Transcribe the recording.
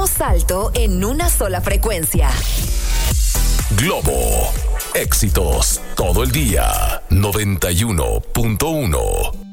Damos salto en una sola frecuencia. Globo. Éxitos todo el día. 91.1.